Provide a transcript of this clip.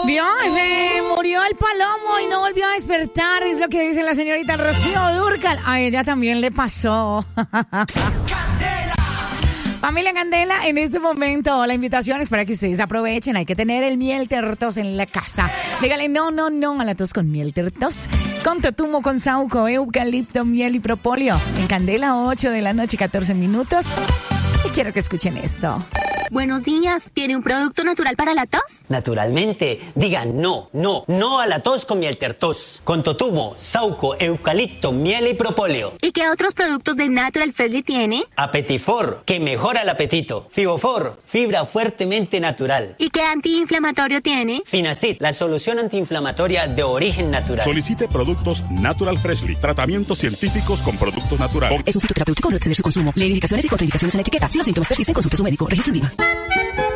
Vio, se murió el palomo y no volvió a despertar, es lo que dice la señorita Rocío Dúrcal. A ella también le pasó. Familia Candela, en este momento la invitación es para que ustedes aprovechen. Hay que tener el miel tertos en la casa. Dígale no a la tos con miel tertos. Con totumo, con sauco, eucalipto, miel y propóleo. En Candela, 8 de la noche, 14 minutos. Y quiero que escuchen esto. Buenos días. ¿Tiene un producto natural para la tos? Naturalmente. Digan no a la tos con miel tertos. Con totumo, sauco, eucalipto, miel y propóleo. ¿Y qué otros productos de Natural Freshly tiene? Apetifor, que mejora el apetito. Fibofor, fibra fuertemente natural. ¿Y qué antiinflamatorio tiene? Finacid, la solución antiinflamatoria de origen natural. Solicite productos Natural Freshly. Tratamientos científicos con productos naturales. Es un fitoterapéutico, no exceder su consumo. Lee indicaciones y contraindicaciones en la etiqueta. Si los síntomas persisten, consulte a su médico. Registro en Viva.